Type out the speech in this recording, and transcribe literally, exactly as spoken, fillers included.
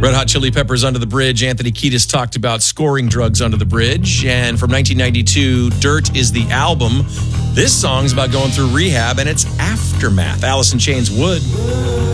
Red Hot Chili Peppers, Under the Bridge. Anthony Kiedis talked about scoring drugs under the bridge. And from nineteen ninety-two, Dirt is the album. This song's about going through rehab and its aftermath. Alice in Chains Would.